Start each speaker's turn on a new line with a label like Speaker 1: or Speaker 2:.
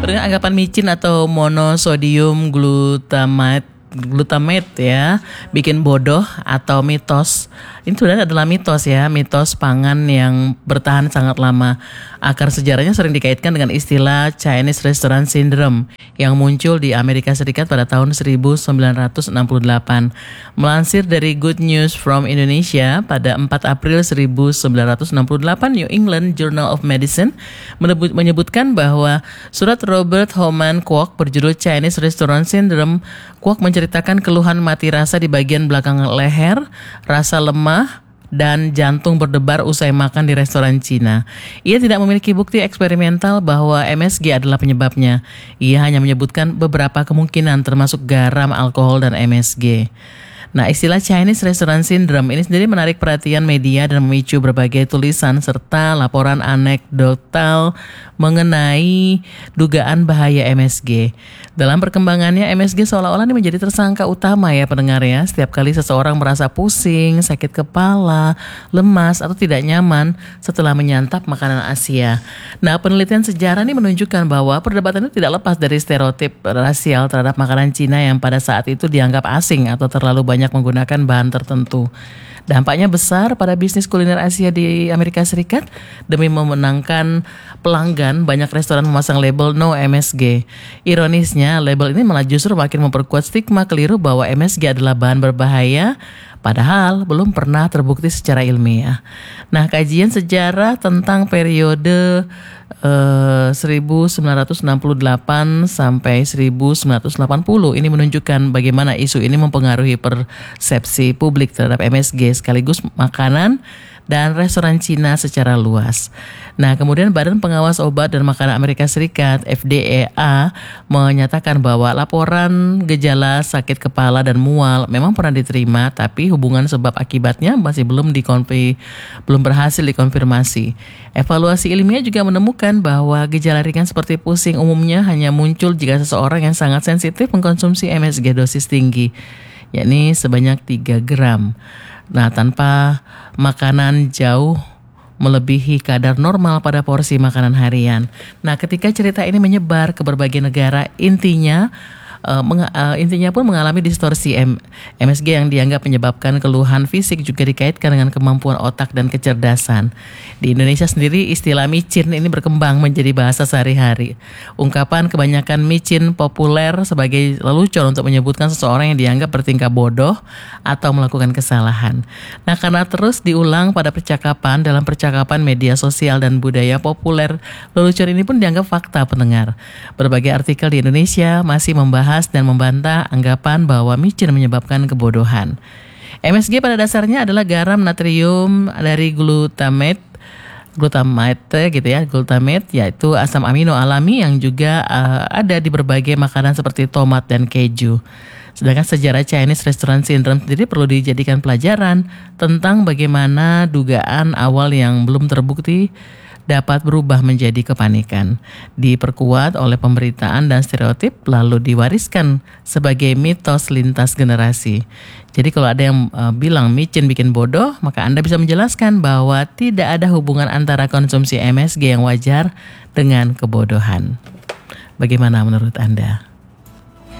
Speaker 1: Dengan anggapan micin atau monosodium glutamate ya, bikin bodoh atau mitos. Ini sebenarnya adalah mitos ya, mitos pangan yang bertahan sangat lama. Akar sejarahnya sering dikaitkan dengan istilah Chinese Restaurant Syndrome yang muncul di Amerika Serikat pada tahun 1968. Melansir dari Good News from Indonesia, pada 4 April 1968, New England Journal of Medicine menyebutkan bahwa surat Robert Homan Kwok berjudul Chinese Restaurant Syndrome. Kwok menceritakan keluhan mati rasa di bagian belakang leher, rasa lemah, dan jantung berdebar usai makan di restoran Cina. Ia tidak memiliki bukti eksperimental bahwa MSG adalah penyebabnya. Ia hanya menyebutkan beberapa kemungkinan termasuk garam, alkohol, dan MSG. Nah, istilah Chinese Restaurant Syndrome ini sendiri menarik perhatian media dan memicu berbagai tulisan serta laporan anekdotal mengenai dugaan bahaya MSG. Dalam perkembangannya, MSG seolah-olah ini menjadi tersangka utama ya pendengar ya. Setiap kali seseorang merasa pusing, sakit kepala, lemas, atau tidak nyaman setelah menyantap makanan Asia. Nah, penelitian sejarah ini menunjukkan bahwa perdebatan itu tidak lepas dari stereotip rasial terhadap makanan Cina yang pada saat itu dianggap asing atau terlalu banyak menggunakan bahan tertentu. Dampaknya besar pada bisnis kuliner Asia di Amerika Serikat. Demi memenangkan pelanggan, banyak restoran memasang label no MSG. Ironisnya, label ini malah justru makin memperkuat stigma keliru bahwa MSG adalah bahan berbahaya, padahal belum pernah terbukti secara ilmiah. Nah, kajian sejarah tentang periode 1968 sampai 1980 ini menunjukkan bagaimana isu ini mempengaruhi persepsi publik terhadap MSG sekaligus makanan dan restoran Cina secara luas. Nah, kemudian Badan Pengawas Obat dan Makanan Amerika Serikat (FDA) menyatakan bahwa laporan gejala sakit kepala dan mual memang pernah diterima, tapi hubungan sebab akibatnya masih belum berhasil dikonfirmasi. Evaluasi ilmiah juga menemukan bahwa gejala ringan seperti pusing umumnya hanya muncul jika seseorang yang sangat sensitif mengkonsumsi MSG dosis tinggi, yakni sebanyak 3 gram. Nah, tanpa makanan jauh melebihi kadar normal pada porsi makanan harian. Nah, ketika cerita ini menyebar ke berbagai negara, intinya pun mengalami distorsi. MSG yang dianggap menyebabkan keluhan fisik juga dikaitkan dengan kemampuan otak dan kecerdasan. Di Indonesia sendiri, istilah micin ini berkembang menjadi bahasa sehari-hari. Ungkapan kebanyakan micin populer sebagai lelucon untuk menyebutkan seseorang yang dianggap bertingkah bodoh atau melakukan kesalahan. Nah, karena terus diulang pada dalam percakapan media sosial dan budaya populer, lelucon ini pun dianggap fakta pendengar. Berbagai artikel di Indonesia masih membahas dan membantah anggapan bahwa micin menyebabkan kebodohan. MSG pada dasarnya adalah garam natrium dari glutamate gitu ya. Glutamate yaitu asam amino alami yang juga ada di berbagai makanan seperti tomat dan keju. Sedangkan sejarah Chinese Restaurant Syndrome sendiri perlu dijadikan pelajaran tentang bagaimana dugaan awal yang belum terbukti dapat berubah menjadi kepanikan, diperkuat oleh pemberitaan dan stereotip, lalu diwariskan sebagai mitos lintas generasi. Jadi kalau ada yang bilang micin bikin bodoh, maka Anda bisa menjelaskan bahwa tidak ada hubungan antara konsumsi MSG yang wajar dengan kebodohan. Bagaimana menurut Anda?